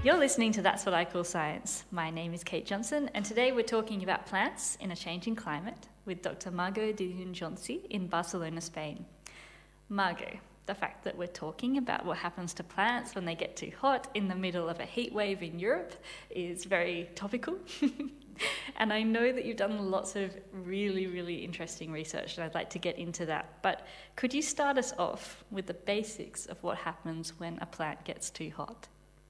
You're listening to That's What I Call Science. My name is Kate Johnson, and today we're talking about plants in a changing climate with Dr. Margot Dillon-Jonsi in Barcelona, Spain. Margot, the fact that we're talking about what happens to plants when they get too hot in the middle of a heat wave in Europe is very topical. And I know that you've done lots of really interesting research, and I'd like to get into that. But could you start us off with the basics of what happens when a plant gets too hot?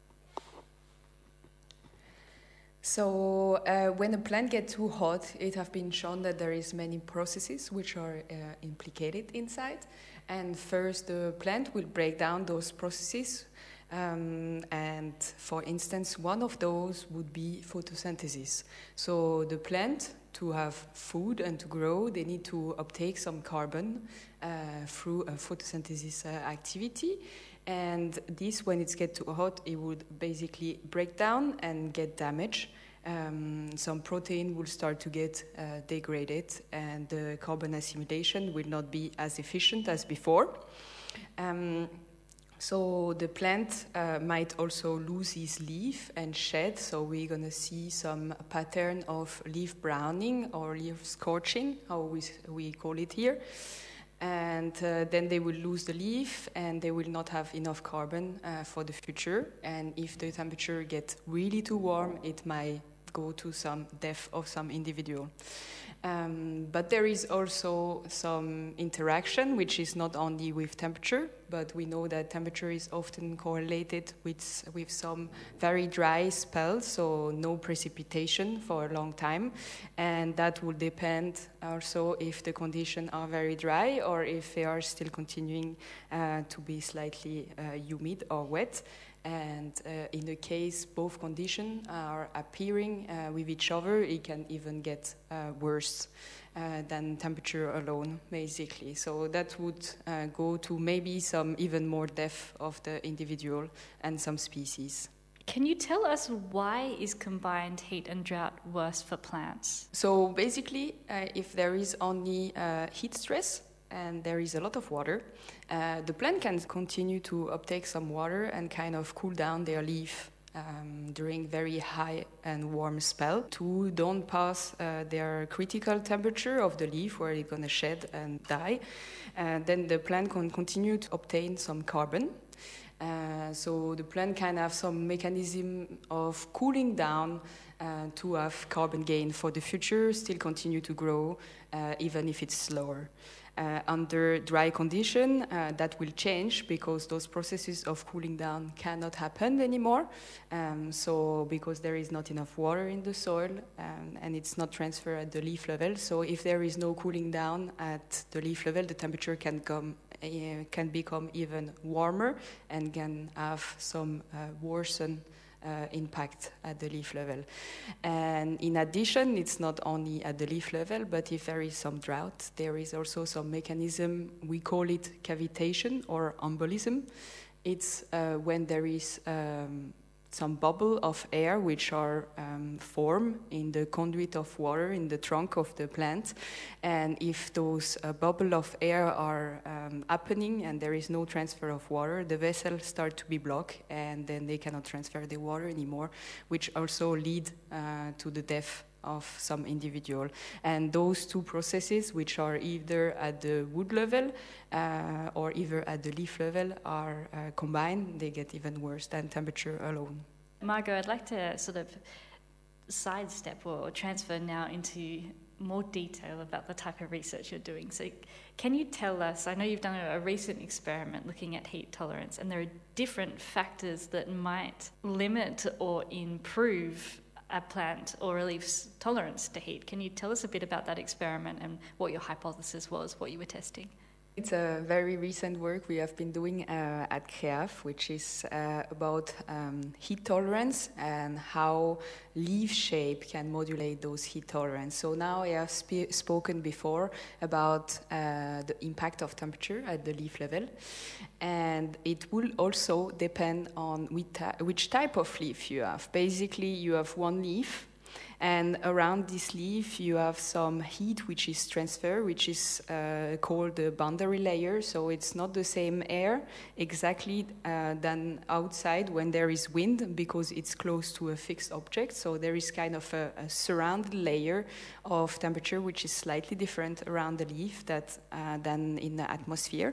So when a plant gets too hot, it has been shown that there is many processes which are implicated inside. And first, the plant will break down those processes. And for instance, one of those would be photosynthesis. So the plant, to have food and to grow, they need to uptake some carbon through a photosynthesis activity. And this, when it gets too hot, it would basically break down and get damaged. Some protein will start to get degraded, and the carbon assimilation will not be as efficient as before. So the plant might also lose its leaf and shed, so we're going to see some pattern of leaf browning or leaf scorching, how we call it here. And then they will lose the leaf and they will not have enough carbon for the future. And if the temperature gets really too warm, it might go to some death of some individual. But there is also some interaction, which is not only with temperature, but we know that temperature is often correlated with some very dry spells, so no precipitation for a long time. And that will depend also if the conditions are very dry or if they are still continuing to be slightly humid or wet. And in the case both conditions are appearing with each other, it can even get worse than temperature alone, basically. So that would go to maybe some even more death of the individual and some species. Can you tell us why is combined heat and drought worse for plants? So basically, if there is only heat stress, and there is a lot of water, the plant can continue to uptake some water and kind of cool down their leaf during very high and warm spell to don't pass their critical temperature of the leaf where it's going to shed and die. Then the plant can continue to obtain some carbon. So the plant can have some mechanism of cooling down to have carbon gain for the future, still continue to grow, even if it's slower. Under dry condition, that will change because those processes of cooling down cannot happen anymore. So because there is not enough water in the soil and it's not transferred at the leaf level. So if there is no cooling down at the leaf level, the temperature can become even warmer and can have some worsen impact at the leaf level. And in addition, it's not only at the leaf level, but if there is some drought, there is also some mechanism, we call it cavitation or embolism. It's when there is some bubble of air which are formed in the conduit of water in the trunk of the plant. And if those bubble of air are happening and there is no transfer of water, the vessels start to be blocked and then they cannot transfer the water anymore, which also lead to the death of some individual. And those two processes, which are either at the wood level or either at the leaf level, are combined, they get even worse than temperature alone. Margot, I'd like to sort of sidestep or transfer now into more detail about the type of research you're doing. So can you tell us, I know you've done a recent experiment looking at heat tolerance, and there are different factors that might limit or improve a plant or a leaf's tolerance to heat. Can you tell us a bit about that experiment and what your hypothesis was, what you were testing? It's a very recent work we have been doing at CREAF, which is about heat tolerance and how leaf shape can modulate those heat tolerance. So now I have spoken before about the impact of temperature at the leaf level, and it will also depend on which type of leaf you have. Basically, you have one leaf And around this leaf, you have some heat which is transferred, which is called the boundary layer. So it's not the same air exactly than outside when there is wind, because it's close to a fixed object. So there is kind of a surrounded layer of temperature which is slightly different around the leaf than in the atmosphere.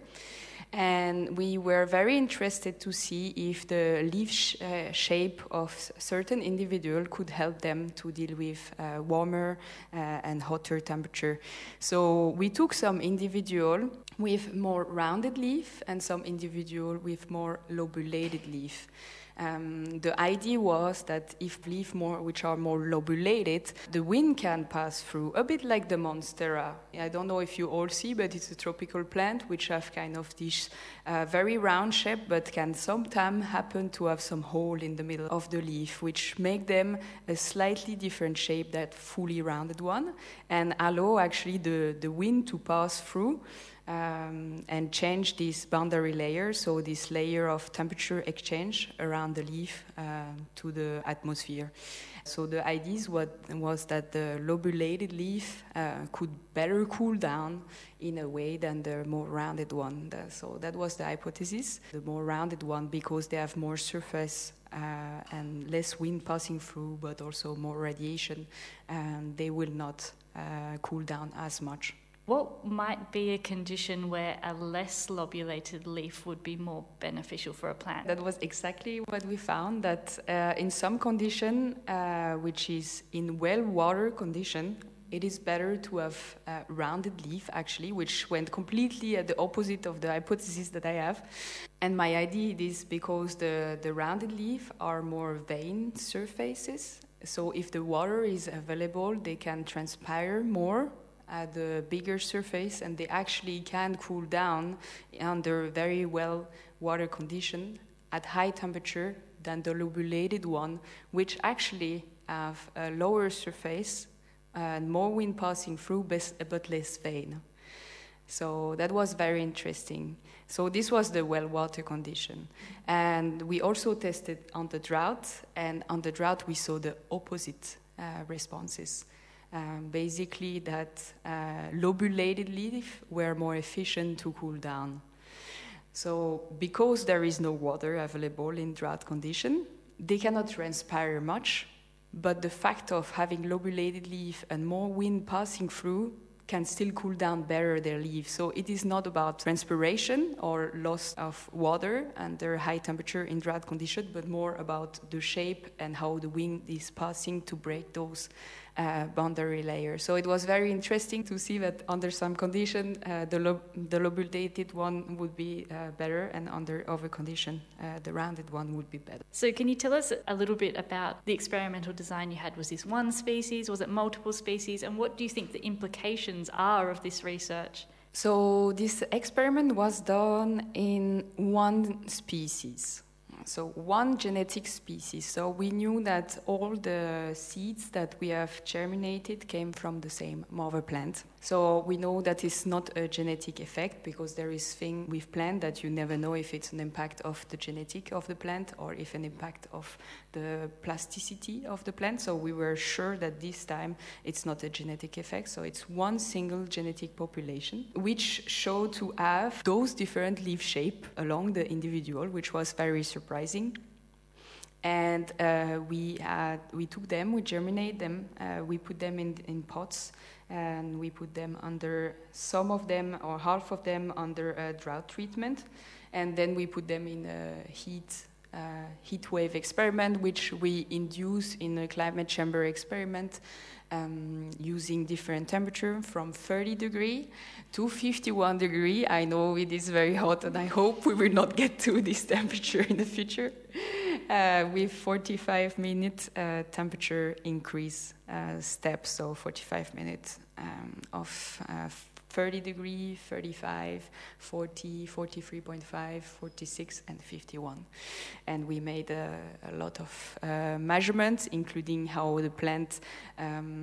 And we were very interested to see if the leaf shape of certain individual could help them to deal with warmer and hotter temperature. So we took some individual with more rounded leaf and some individual with more lobulated leaf. The idea was that if leaves which are more lobulated, the wind can pass through, a bit like the monstera. I don't know if you all see, but it's a tropical plant which have kind of this very round shape, but can sometimes happen to have some hole in the middle of the leaf, which make them a slightly different shape than fully rounded one, and allow actually the wind to pass through. And change this boundary layer, so this layer of temperature exchange around the leaf to the atmosphere. So the idea was that the lobulated leaf could better cool down in a way than the more rounded one. So that was the hypothesis. The more rounded one, because they have more surface and less wind passing through, but also more radiation, and they will not cool down as much. What might be a condition where a less lobulated leaf would be more beneficial for a plant? That was exactly what we found, that in some condition, which is in well-water condition, it is better to have a rounded leaf, actually, which went completely at the opposite of the hypothesis that I have. And my idea is because the rounded leaf are more vein surfaces, so if the water is available, they can transpire more at the bigger surface, and they actually can cool down under very well water condition at high temperature than the lobulated one, which actually have a lower surface and more wind passing through, but less vein. So that was very interesting. So this was the well water condition. And we also tested on the drought, and on the drought we saw the opposite responses. Basically that lobulated leaves were more efficient to cool down. So because there is no water available in drought condition, they cannot transpire much, but the fact of having lobulated leaf and more wind passing through can still cool down better their leaves. So it is not about transpiration or loss of water under high temperature in drought condition, but more about the shape and how the wind is passing to break those boundary layers. So it was very interesting to see that under some condition, the lobulated one would be better, and under other condition, the rounded one would be better. So can you tell us a little bit about the experimental design you had? Was this one species? Was it multiple species? And what do you think the implications are of this research? So this experiment was done in one species. So one genetic species. So we knew that all the seeds that we have germinated came from the same mother plant. So we know that it's not a genetic effect, because there is thing with plant that you never know if it's an impact of the genetic of the plant or if an impact of the plasticity of the plant. So we were sure that this time it's not a genetic effect. So it's one single genetic population, which showed to have those different leaf shape along the individual, which was very surprising. And we took them, we germinate them, we put them in pots, and we put them under, some of them or half of them under a drought treatment, and then we put them in a heat wave experiment, which we induce in a climate chamber experiment, using different temperature from 30 degree to 51 degree. I know it is very hot, and I hope we will not get to this temperature in the future, with 45-minute temperature increase steps, so 45 minutes of 30 degree, 35, 40, 43.5, 46, and 51. And we made a lot of measurements, including how the plant